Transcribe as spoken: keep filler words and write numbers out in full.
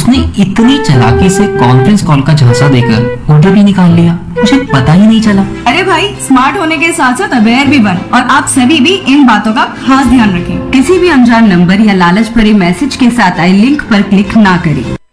उसने इतनी चालाकी से कॉन्फ्रेंस कॉल का झांसा देकर ओटीपी निकाल लिया, मुझे पता ही नहीं चला। अरे भाई, स्मार्ट होने के साथ साथ अवेयर भी बन और आप सभी भी इन बातों का खास ध्यान रखें। किसी भी अनजान नंबर या लालच भरे मैसेज के साथ आए लिंक पर क्लिक ना करें।